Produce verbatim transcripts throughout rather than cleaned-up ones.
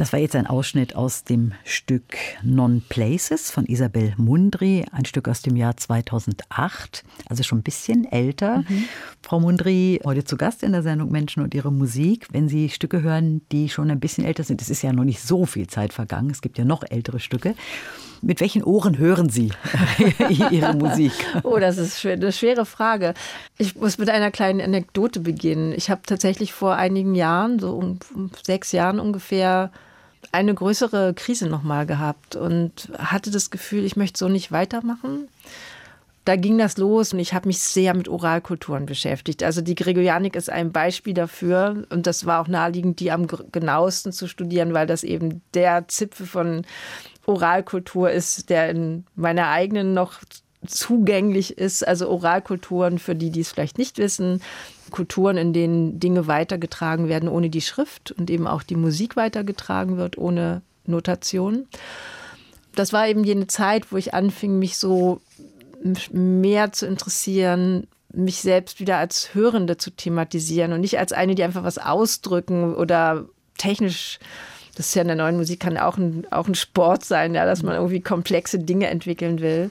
Das war jetzt ein Ausschnitt aus dem Stück Non Places von Isabel Mundry, ein Stück aus dem Jahr zweitausendacht, also schon ein bisschen älter. Mhm. Frau Mundry, heute zu Gast in der Sendung Menschen und ihre Musik. Wenn Sie Stücke hören, die schon ein bisschen älter sind, es ist ja noch nicht so viel Zeit vergangen, es gibt ja noch ältere Stücke. Mit welchen Ohren hören Sie Ihre Musik? Oh, das ist eine schwere Frage. Ich muss mit einer kleinen Anekdote beginnen. Ich habe tatsächlich vor einigen Jahren, so um sechs Jahren ungefähr, eine größere Krise nochmal gehabt und hatte das Gefühl, ich möchte so nicht weitermachen. Da ging das los und ich habe mich sehr mit Oralkulturen beschäftigt. Also die Gregorianik ist ein Beispiel dafür und das war auch naheliegend, die am genauesten zu studieren, weil das eben der Zipfel von Oralkultur ist, der in meiner eigenen noch zugänglich ist. Also Oralkulturen, für die, die es vielleicht nicht wissen, Kulturen, in denen Dinge weitergetragen werden ohne die Schrift und eben auch die Musik weitergetragen wird ohne Notation. Das war eben jene Zeit, wo ich anfing, mich so mehr zu interessieren, mich selbst wieder als Hörende zu thematisieren und nicht als eine, die einfach was ausdrücken oder technisch. Das ist ja in der neuen Musik, kann auch ein, auch ein Sport sein, ja, dass man irgendwie komplexe Dinge entwickeln will.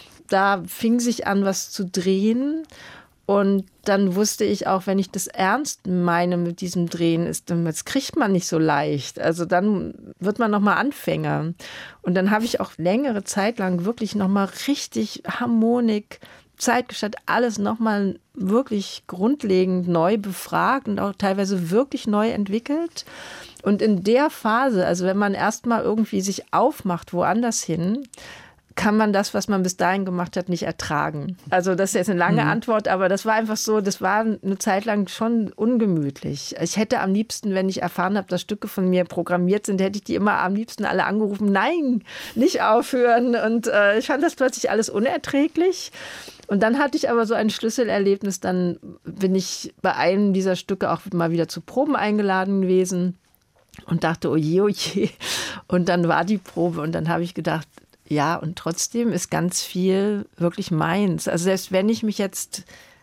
Da fing sich an, was zu drehen. Und dann wusste ich auch, wenn ich das ernst meine mit diesem Drehen, ist, das kriegt man nicht so leicht. Also dann wird man nochmal Anfänger. Und dann habe ich auch längere Zeit lang wirklich nochmal richtig Harmonik, Zeitgestalt, alles nochmal wirklich grundlegend neu befragt und auch teilweise wirklich neu entwickelt. Und in der Phase, also wenn man erstmal irgendwie sich aufmacht woanders hin, kann man das, was man bis dahin gemacht hat, nicht ertragen. Also das ist jetzt eine lange mhm. Antwort, aber das war einfach so, das war eine Zeit lang schon ungemütlich. Ich hätte am liebsten, wenn ich erfahren habe, dass Stücke von mir programmiert sind, hätte ich die immer am liebsten alle angerufen, nein, nicht aufhören. Und äh, ich fand das plötzlich alles unerträglich. Und dann hatte ich aber so ein Schlüsselerlebnis, dann bin ich bei einem dieser Stücke auch mal wieder zu Proben eingeladen gewesen und dachte, oje, oje. Und dann war die Probe und dann habe ich gedacht, ja, und trotzdem ist ganz viel wirklich meins. Also selbst wenn ich mich jetzt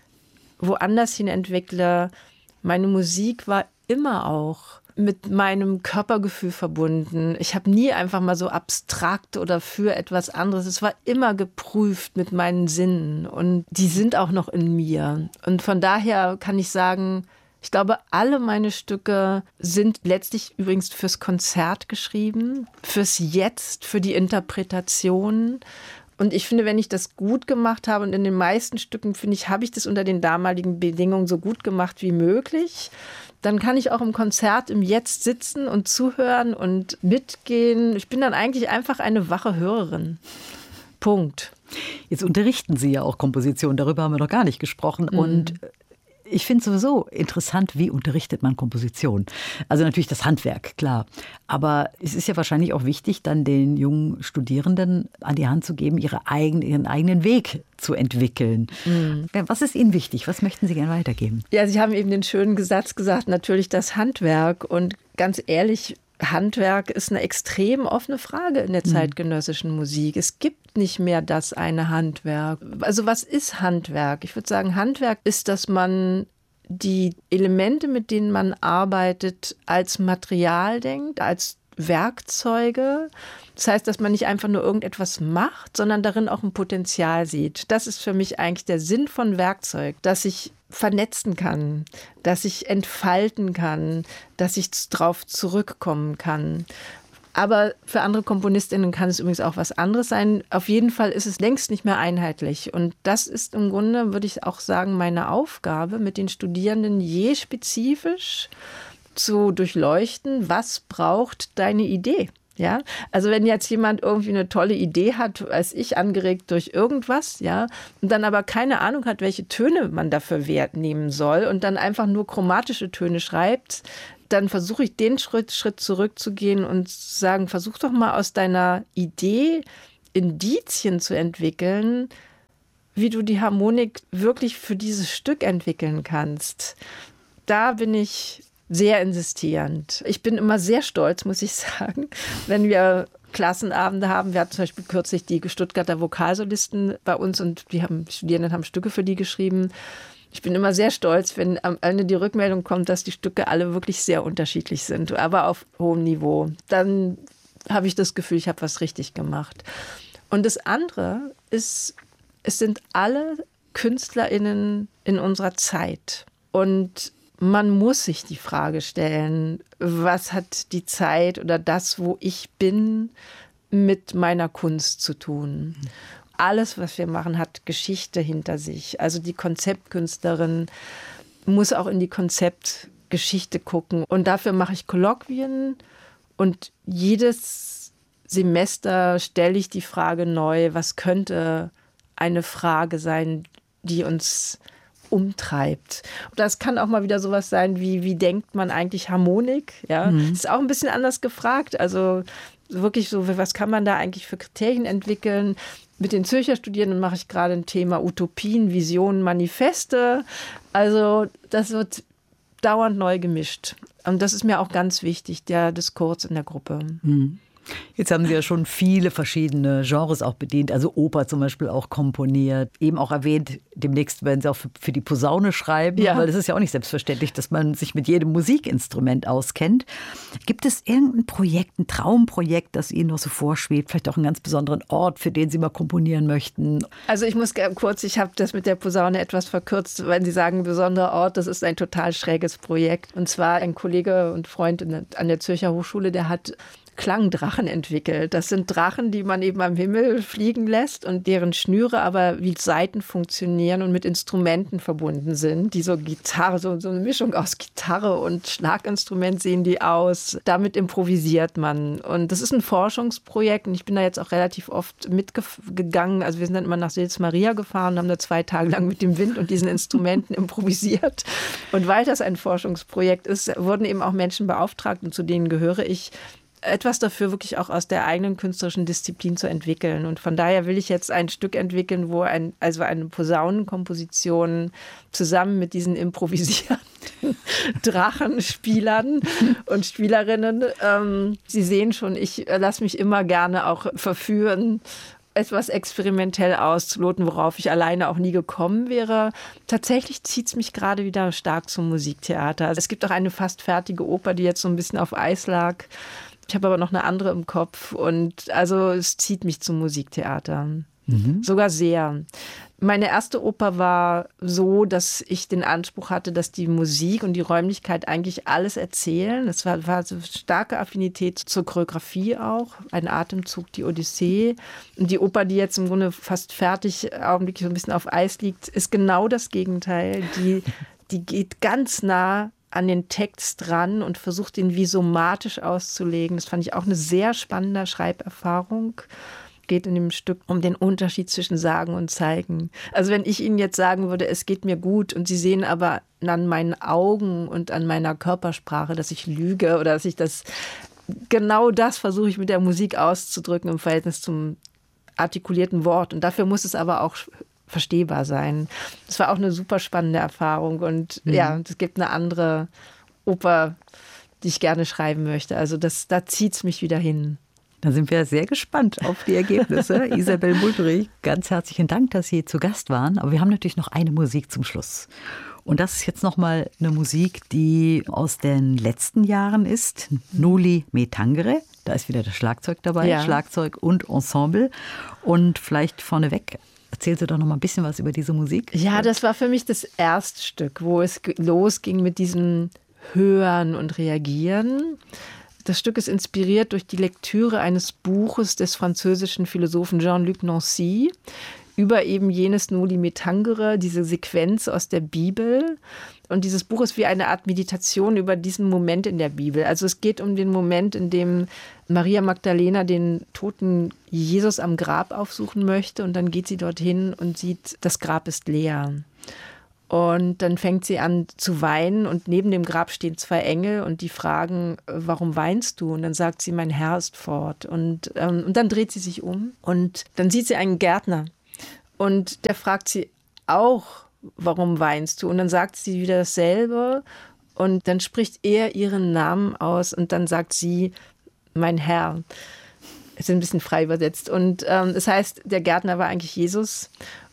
woanders hin entwickle, meine Musik war immer auch mit meinem Körpergefühl verbunden. Ich habe nie einfach mal so abstrakt oder für etwas anderes. Es war immer geprüft mit meinen Sinnen und die sind auch noch in mir. Und von daher kann ich sagen, ich glaube, alle meine Stücke sind letztlich übrigens fürs Konzert geschrieben, fürs Jetzt, für die Interpretation. Und ich finde, wenn ich das gut gemacht habe und in den meisten Stücken, finde ich, habe ich das unter den damaligen Bedingungen so gut gemacht wie möglich, dann kann ich auch im Konzert im Jetzt sitzen und zuhören und mitgehen. Ich bin dann eigentlich einfach eine wache Hörerin. Punkt. Jetzt unterrichten Sie ja auch Komposition, darüber haben wir noch gar nicht gesprochen. Mhm. Und ich finde sowieso interessant, wie unterrichtet man Komposition. Also natürlich das Handwerk, klar. Aber es ist ja wahrscheinlich auch wichtig, dann den jungen Studierenden an die Hand zu geben, ihre eigenen, ihren eigenen Weg zu entwickeln. Mhm. Was ist Ihnen wichtig? Was möchten Sie gerne weitergeben? Ja, Sie haben eben den schönen Satz gesagt, natürlich das Handwerk. Und ganz ehrlich, Handwerk ist eine extrem offene Frage in der zeitgenössischen mhm. Musik. Es gibt nicht mehr das eine Handwerk. Also was ist Handwerk? Ich würde sagen, Handwerk ist, dass man die Elemente, mit denen man arbeitet, als Material denkt, als Werkzeuge. Das heißt, dass man nicht einfach nur irgendetwas macht, sondern darin auch ein Potenzial sieht. Das ist für mich eigentlich der Sinn von Werkzeug, dass ich vernetzen kann, dass ich entfalten kann, dass ich drauf zurückkommen kann. Aber für andere KomponistInnen kann es übrigens auch was anderes sein. Auf jeden Fall ist es längst nicht mehr einheitlich. Und das ist im Grunde, würde ich auch sagen, meine Aufgabe, mit den Studierenden je spezifisch zu durchleuchten, was braucht deine Idee? Ja, also wenn jetzt jemand irgendwie eine tolle Idee hat, als ich, angeregt durch irgendwas, ja, und dann aber keine Ahnung hat, welche Töne man dafür Wert nehmen soll und dann einfach nur chromatische Töne schreibt, dann versuche ich den Schritt, Schritt zurückzugehen und zu sagen, versuch doch mal aus deiner Idee Indizien zu entwickeln, wie du die Harmonik wirklich für dieses Stück entwickeln kannst. Da bin ich sehr insistierend. Ich bin immer sehr stolz, muss ich sagen, wenn wir Klassenabende haben. Wir hatten zum Beispiel kürzlich die Stuttgarter Vokalsolisten bei uns und die, haben, die Studierenden haben Stücke für die geschrieben. Ich bin immer sehr stolz, wenn am Ende die Rückmeldung kommt, dass die Stücke alle wirklich sehr unterschiedlich sind, aber auf hohem Niveau. Dann habe ich das Gefühl, ich habe was richtig gemacht. Und das andere ist, es sind alle KünstlerInnen in unserer Zeit. Und man muss sich die Frage stellen, was hat die Zeit oder das, wo ich bin, mit meiner Kunst zu tun? Alles, was wir machen, hat Geschichte hinter sich. Also die Konzeptkünstlerin muss auch in die Konzeptgeschichte gucken. Und dafür mache ich Kolloquien. Und jedes Semester stelle ich die Frage neu, was könnte eine Frage sein, die uns umtreibt. Das kann auch mal wieder sowas sein wie, wie denkt man eigentlich Harmonik? Ja, mhm. Das ist auch ein bisschen anders gefragt. Also wirklich so, was kann man da eigentlich für Kriterien entwickeln? Mit den Zürcher Studierenden mache ich gerade ein Thema Utopien, Visionen, Manifeste. Also das wird dauernd neu gemischt. Und das ist mir auch ganz wichtig, der Diskurs in der Gruppe. Mhm. Jetzt haben Sie ja schon viele verschiedene Genres auch bedient, also Oper zum Beispiel auch komponiert. Eben auch erwähnt, demnächst werden Sie auch für, für die Posaune schreiben, ja. Weil das ist ja auch nicht selbstverständlich, dass man sich mit jedem Musikinstrument auskennt. Gibt es irgendein Projekt, ein Traumprojekt, das Ihnen noch so vorschwebt? Vielleicht auch einen ganz besonderen Ort, für den Sie mal komponieren möchten? Also ich muss kurz, ich habe das mit der Posaune etwas verkürzt, wenn Sie sagen, besonderer Ort, das ist ein total schräges Projekt. Und zwar ein Kollege und Freund an der Zürcher Hochschule, der hat Klangdrachen entwickelt. Das sind Drachen, die man eben am Himmel fliegen lässt und deren Schnüre aber wie Saiten funktionieren und mit Instrumenten verbunden sind, die so Gitarre, so, so eine Mischung aus Gitarre und Schlaginstrument sehen die aus. Damit improvisiert man. Und das ist ein Forschungsprojekt und ich bin da jetzt auch relativ oft mitgegangen. Also wir sind dann immer nach Sils Maria gefahren und haben da zwei Tage lang mit dem Wind und diesen Instrumenten improvisiert. Und weil das ein Forschungsprojekt ist, wurden eben auch Menschen beauftragt und zu denen gehöre ich, etwas dafür wirklich auch aus der eigenen künstlerischen Disziplin zu entwickeln. Und von daher will ich jetzt ein Stück entwickeln, wo ein, also eine Posaunenkomposition zusammen mit diesen improvisierenden Drachenspielern und Spielerinnen. Ähm, Sie sehen schon, ich lasse mich immer gerne auch verführen, etwas experimentell auszuloten, worauf ich alleine auch nie gekommen wäre. Tatsächlich zieht es mich gerade wieder stark zum Musiktheater. Also es gibt auch eine fast fertige Oper, die jetzt so ein bisschen auf Eis lag. Ich habe aber noch eine andere im Kopf und also es zieht mich zum Musiktheater. Mhm. Sogar sehr. Meine erste Oper war so, dass ich den Anspruch hatte, dass die Musik und die Räumlichkeit eigentlich alles erzählen. Es war, war so starke Affinität zur Choreografie auch. Ein Atemzug, die Odyssee. Und die Oper, die jetzt im Grunde fast fertig augenblicklich so ein bisschen auf Eis liegt, ist genau das Gegenteil. Die, die geht ganz nah an den Text dran und versucht, ihn wie somatisch auszulegen. Das fand ich auch eine sehr spannende Schreiberfahrung. Geht in dem Stück um den Unterschied zwischen Sagen und Zeigen. Also wenn ich Ihnen jetzt sagen würde, es geht mir gut und Sie sehen aber an meinen Augen und an meiner Körpersprache, dass ich lüge oder dass ich das, genau das versuche ich mit der Musik auszudrücken im Verhältnis zum artikulierten Wort. Und dafür muss es aber auch verstehbar sein. Das war auch eine super spannende Erfahrung und mhm. ja, es gibt eine andere Oper, die ich gerne schreiben möchte. Also das, da zieht es mich wieder hin. Da sind wir sehr gespannt auf die Ergebnisse. Isabel Mundry, ganz herzlichen Dank, dass Sie zu Gast waren. Aber wir haben natürlich noch eine Musik zum Schluss. Und das ist jetzt nochmal eine Musik, die aus den letzten Jahren ist. Noli Me Tangere. Da ist wieder das Schlagzeug dabei, ja. Schlagzeug und Ensemble. Und vielleicht vorneweg, erzählen Sie doch noch mal ein bisschen was über diese Musik. Ja, das war für mich das erste Stück, wo es losging mit diesem Hören und Reagieren. Das Stück ist inspiriert durch die Lektüre eines Buches des französischen Philosophen Jean-Luc Nancy über eben jenes Noli Me Tangere, diese Sequenz aus der Bibel. Und dieses Buch ist wie eine Art Meditation über diesen Moment in der Bibel. Also es geht um den Moment, in dem Maria Magdalena den toten Jesus am Grab aufsuchen möchte. Und dann geht sie dorthin und sieht, das Grab ist leer. Und dann fängt sie an zu weinen und neben dem Grab stehen zwei Engel und die fragen, warum weinst du? Und dann sagt sie, mein Herr ist fort. Und, ähm, und dann dreht sie sich um und dann sieht sie einen Gärtner. Und der fragt sie auch, warum weinst du? Und dann sagt sie wieder dasselbe und dann spricht er ihren Namen aus und dann sagt sie, mein Herr. Es ist ein bisschen frei übersetzt. Und ähm, das heißt, der Gärtner war eigentlich Jesus.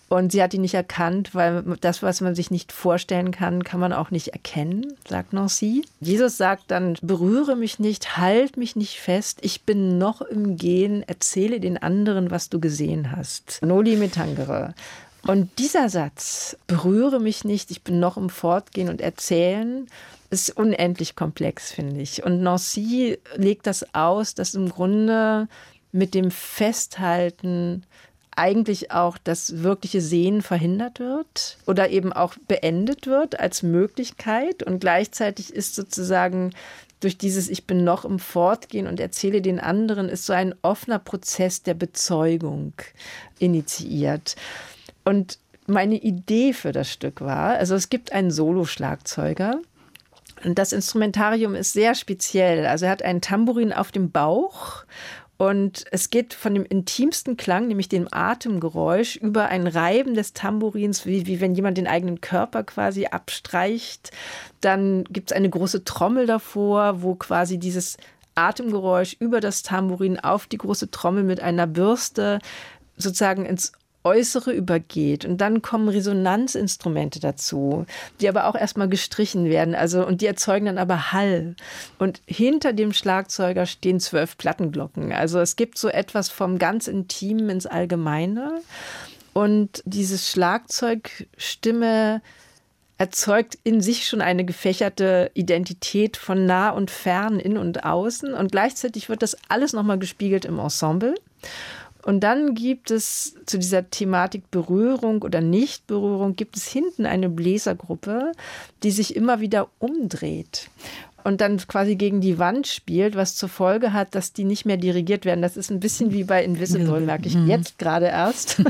Und sie hat ihn nicht erkannt, weil das, was man sich nicht vorstellen kann, kann man auch nicht erkennen, sagt Nancy. Jesus sagt dann, berühre mich nicht, halt mich nicht fest, ich bin noch im Gehen, erzähle den anderen, was du gesehen hast. Noli me tangere. Und dieser Satz, berühre mich nicht, ich bin noch im Fortgehen und Erzählen, ist unendlich komplex, finde ich. Und Nancy legt das aus, dass im Grunde mit dem Festhalten eigentlich auch das wirkliche Sehen verhindert wird oder eben auch beendet wird als Möglichkeit. Und gleichzeitig ist sozusagen durch dieses Ich bin noch im Fortgehen und erzähle den anderen, ist so ein offener Prozess der Bezeugung initiiert. Und meine Idee für das Stück war, also es gibt einen Solo-Schlagzeuger. Und das Instrumentarium ist sehr speziell. Also er hat einen Tambourin auf dem Bauch. Und es geht von dem intimsten Klang, nämlich dem Atemgeräusch, über ein Reiben des Tambourins, wie, wie wenn jemand den eigenen Körper quasi abstreicht. Dann gibt es eine große Trommel davor, wo quasi dieses Atemgeräusch über das Tambourin auf die große Trommel mit einer Bürste sozusagen ins Äußere übergeht. Und dann kommen Resonanzinstrumente dazu, die aber auch erstmal gestrichen werden. Also, und die erzeugen dann aber Hall. Und hinter dem Schlagzeuger stehen zwölf Plattenglocken. Also es gibt so etwas vom ganz Intimen ins Allgemeine. Und diese Schlagzeugstimme erzeugt in sich schon eine gefächerte Identität von nah und fern, in und außen. Und gleichzeitig wird das alles nochmal gespiegelt im Ensemble. Und dann gibt es zu dieser Thematik Berührung oder Nichtberührung, gibt es hinten eine Bläsergruppe, die sich immer wieder umdreht und dann quasi gegen die Wand spielt, was zur Folge hat, dass die nicht mehr dirigiert werden. Das ist ein bisschen wie bei Invisible, merke ich jetzt gerade erst.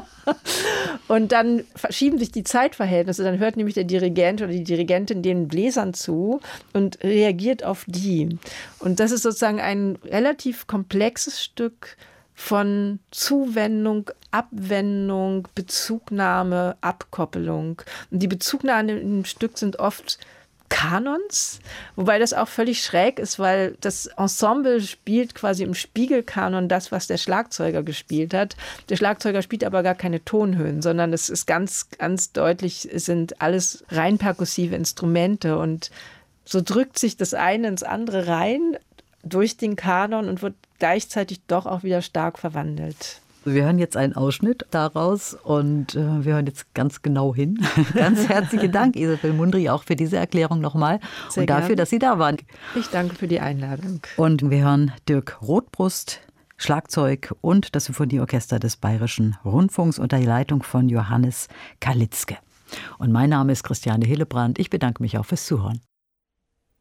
Und dann verschieben sich die Zeitverhältnisse. Dann hört nämlich der Dirigent oder die Dirigentin den Bläsern zu und reagiert auf die. Und das ist sozusagen ein relativ komplexes Stück von Zuwendung, Abwendung, Bezugnahme, Abkoppelung. Und die Bezugnahmen im Stück sind oft Kanons, wobei das auch völlig schräg ist, weil das Ensemble spielt quasi im Spiegelkanon das, was der Schlagzeuger gespielt hat. Der Schlagzeuger spielt aber gar keine Tonhöhen, sondern es ist ganz, ganz deutlich, es sind alles rein perkussive Instrumente und so drückt sich das eine ins andere rein durch den Kanon und wird gleichzeitig doch auch wieder stark verwandelt. Wir hören jetzt einen Ausschnitt daraus und äh, wir hören jetzt ganz genau hin. Ganz herzlichen Dank, Isabel Mundry, auch für diese Erklärung nochmal und dafür, gern, dass Sie da waren. Ich danke für die Einladung. Und wir hören Dirk Rothbrust, Schlagzeug und das Symphonieorchester des Bayerischen Rundfunks unter der Leitung von Johannes Kalitzke. Und mein Name ist Christiane Hillebrand. Ich bedanke mich auch fürs Zuhören.